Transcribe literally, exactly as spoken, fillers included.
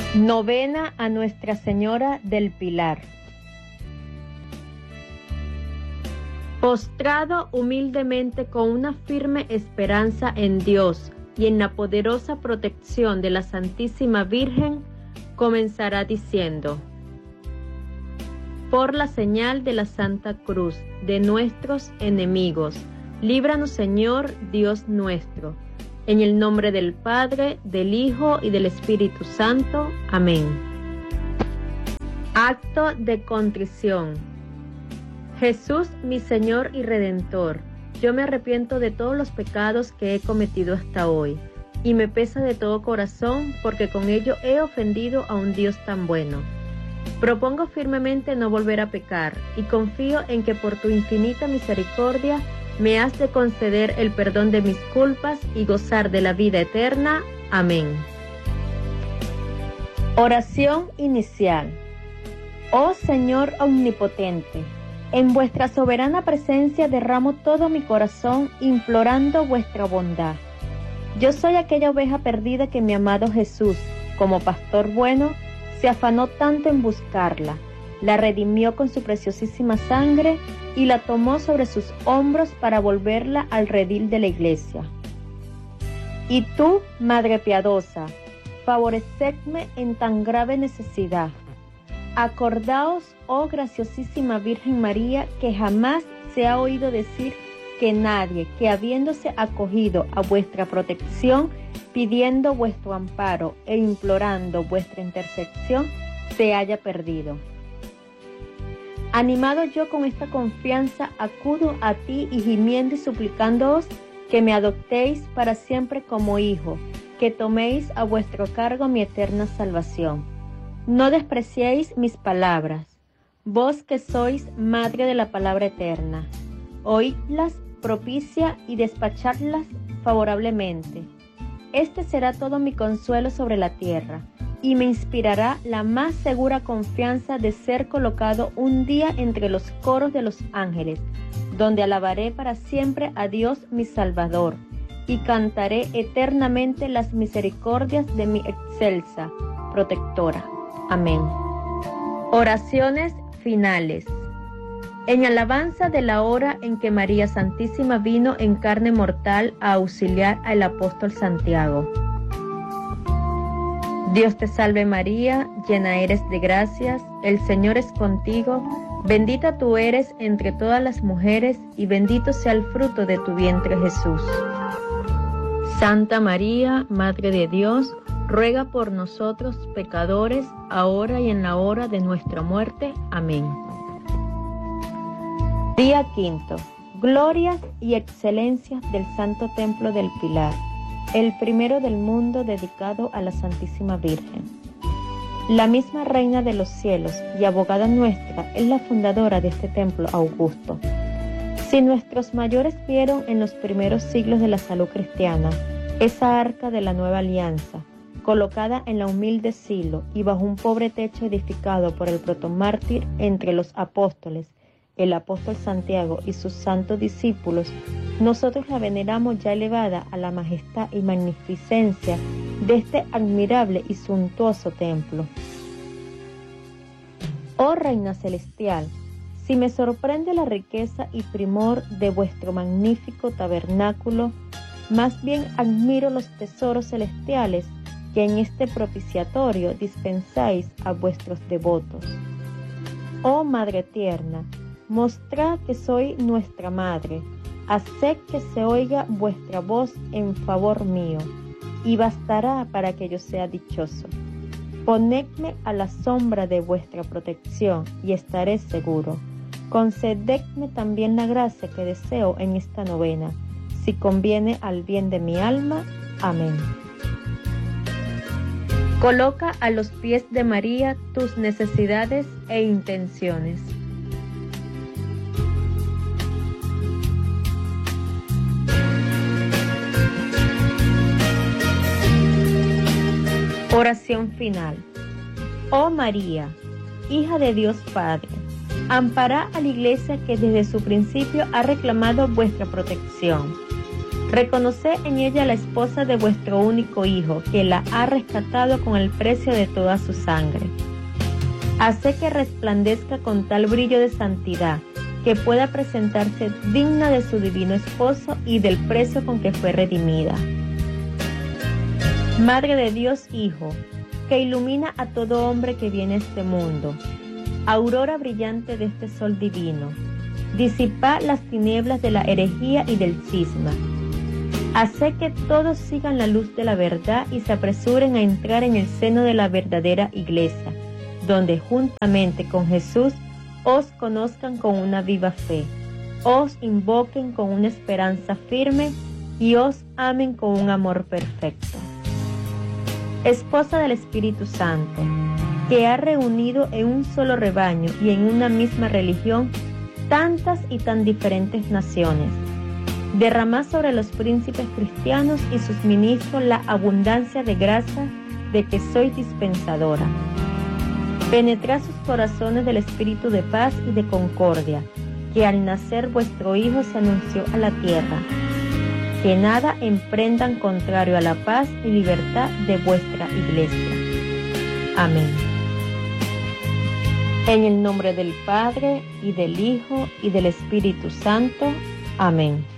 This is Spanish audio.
Novena a Nuestra Señora del Pilar. Postrado humildemente con una firme esperanza en Dios y en la poderosa protección de la Santísima Virgen, comenzará diciendo: por la señal de la Santa Cruz de nuestros enemigos, líbranos, Señor Dios nuestro. En el nombre del Padre, del Hijo y del Espíritu Santo. Amén. Acto de contrición. Jesús, mi Señor y Redentor, yo me arrepiento de todos los pecados que he cometido hasta hoy, y me pesa de todo corazón porque con ello he ofendido a un Dios tan bueno. Propongo firmemente no volver a pecar, y confío en que por tu infinita misericordia me has de conceder el perdón de mis culpas y gozar de la vida eterna. Amén. Oración inicial. Oh Señor omnipotente, en vuestra soberana presencia derramo todo mi corazón implorando vuestra bondad. Yo soy aquella oveja perdida que mi amado Jesús, como pastor bueno, se afanó tanto en buscarla, la redimió con su preciosísima sangre y la tomó sobre sus hombros para volverla al redil de la iglesia. Y tú, Madre piadosa, favorecedme en tan grave necesidad. Acordaos, oh graciosísima Virgen María, que jamás se ha oído decir que nadie que habiéndose acogido a vuestra protección, pidiendo vuestro amparo e implorando vuestra intercesión, se haya perdido. Animado yo con esta confianza, acudo a ti y gimiendo y suplicándoos que me adoptéis para siempre como hijo, que toméis a vuestro cargo mi eterna salvación. No despreciéis mis palabras, vos que sois madre de la palabra eterna. Oídlas, propicia y despachadlas favorablemente. Este será todo mi consuelo sobre la tierra, y me inspirará la más segura confianza de ser colocado un día entre los coros de los ángeles, donde alabaré para siempre a Dios mi Salvador, y cantaré eternamente las misericordias de mi excelsa protectora. Amén. Oraciones finales. En alabanza de la hora en que María Santísima vino en carne mortal a auxiliar al apóstol Santiago. Dios te salve María, llena eres de gracias, el Señor es contigo, bendita tú eres entre todas las mujeres y bendito sea el fruto de tu vientre Jesús. Santa María, Madre de Dios, ruega por nosotros pecadores, ahora y en la hora de nuestra muerte. Amén. Día quinto. Glorias y excelencias del Santo Templo del Pilar, el primero del mundo dedicado a la Santísima Virgen. La misma Reina de los Cielos y abogada nuestra es la fundadora de este templo augusto. Si nuestros mayores vieron en los primeros siglos de la salud cristiana esa arca de la nueva alianza, colocada en la humilde silo y bajo un pobre techo edificado por el protomártir entre los apóstoles, el apóstol Santiago y sus santos discípulos, nosotros la veneramos ya elevada a la majestad y magnificencia de este admirable y suntuoso templo. Oh Reina Celestial, si me sorprende la riqueza y primor de vuestro magnífico tabernáculo, más bien admiro los tesoros celestiales que en este propiciatorio dispensáis a vuestros devotos. Oh Madre tierna, mostrad que soy nuestra Madre, haced que se oiga vuestra voz en favor mío, y bastará para que yo sea dichoso. Ponedme a la sombra de vuestra protección, y estaré seguro. Concededme también la gracia que deseo en esta novena, si conviene al bien de mi alma. Amén. Coloca a los pies de María tus necesidades e intenciones. Oración final. Oh María, hija de Dios Padre, ampará a la Iglesia que desde su principio ha reclamado vuestra protección. Reconoced en ella la esposa de vuestro único Hijo, que la ha rescatado con el precio de toda su sangre. Haced que resplandezca con tal brillo de santidad, que pueda presentarse digna de su divino esposo y del precio con que fue redimida. Madre de Dios Hijo, que ilumina a todo hombre que viene a este mundo, aurora brillante de este sol divino, disipa las tinieblas de la herejía y del cisma. Haced que todos sigan la luz de la verdad y se apresuren a entrar en el seno de la verdadera iglesia, donde juntamente con Jesús os conozcan con una viva fe, os invoquen con una esperanza firme y os amen con un amor perfecto. Esposa del Espíritu Santo, que ha reunido en un solo rebaño y en una misma religión tantas y tan diferentes naciones, derramad sobre los príncipes cristianos y sus ministros la abundancia de gracia de que sois dispensadora. Penetrad sus corazones del espíritu de paz y de concordia, que al nacer vuestro Hijo se anunció a la tierra. Que nada emprendan contrario a la paz y libertad de vuestra iglesia. Amén. En el nombre del Padre, y del Hijo, y del Espíritu Santo. Amén.